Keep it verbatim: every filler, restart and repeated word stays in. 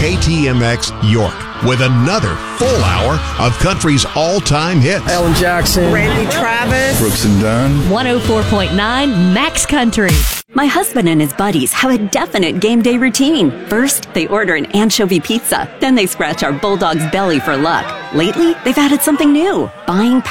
K T M X York with another full hour of country's all-time hits. Alan Jackson, Randy Travis, Brooks and Dunn. one oh four point nine Max Country. My husband and his buddies have a definite game day routine. First, they order an anchovy pizza. Then they scratch our bulldog's belly for luck. Lately, they've added something new, buying